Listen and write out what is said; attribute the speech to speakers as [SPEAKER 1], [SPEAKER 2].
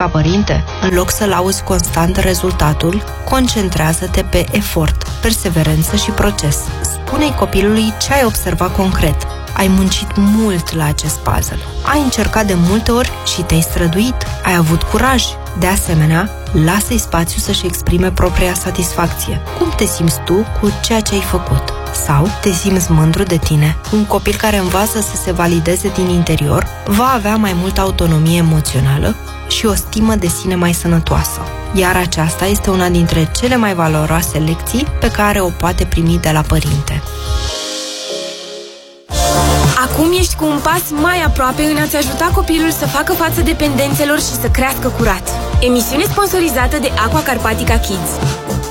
[SPEAKER 1] ca părinte? În loc să lauzi constant rezultatul, concentrează-te pe efort, perseverență și proces. Spune-i copilului ce ai observat concret. Ai muncit mult la acest puzzle. Ai încercat de multe ori și te-ai străduit. Ai avut curaj. De asemenea, lasă-i spațiu să-și exprime propria satisfacție. Cum te simți tu cu ceea ce ai făcut? Sau te simți mândru de tine? Un copil care învață să se valideze din interior va avea mai multă autonomie emoțională și o stimă de sine mai sănătoasă. Iar aceasta este una dintre cele mai valoroase lecții pe care o poate primi de la părinte.
[SPEAKER 2] Acum ești cu un pas mai aproape în a-ți ajuta copilul să facă față dependențelor și să crească curat. Emisiune sponsorizată de Aqua Carpatica Kids.